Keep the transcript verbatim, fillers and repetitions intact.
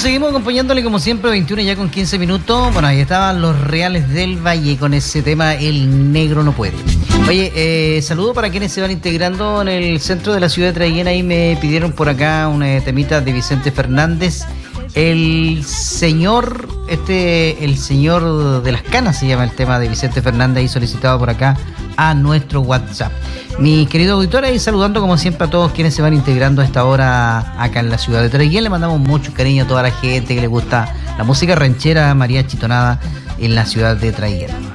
seguimos acompañándole como siempre, veintiuno ya con quince minutos. Bueno, ahí estaban los Reales del Valle con ese tema El Negro No Puede. Oye, eh, saludo para quienes se van integrando en el centro de la ciudad de Traiguén. Ahí me pidieron por acá una temita de Vicente Fernández. El señor, este, el señor de las canas se llama el tema de Vicente Fernández, y solicitado por acá a nuestro WhatsApp. Mi querido auditor, ahí saludando como siempre a todos quienes se van integrando a esta hora acá en la ciudad de Traiguén. Le mandamos mucho cariño a toda la gente que le gusta la música ranchera, mariachi, tonada en la ciudad de Traiguén.